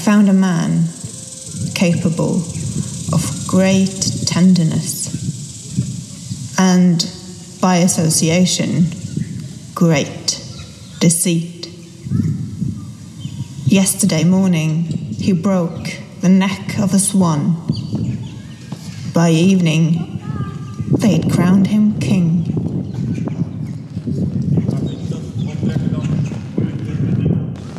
found a man capable of great tenderness and, by association, great deceit. Yesterday morning, he broke the neck of a swan. By evening, they had crowned him king.